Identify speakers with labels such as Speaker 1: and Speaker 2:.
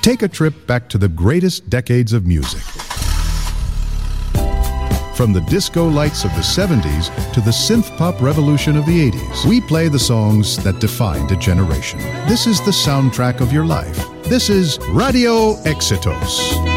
Speaker 1: Take a trip back to the greatest decades of music. From the disco lights of the 70s to the synth-pop revolution of the 80s, we play the songs that defined a generation. This is the soundtrack of your life. This is Radio Éxitos.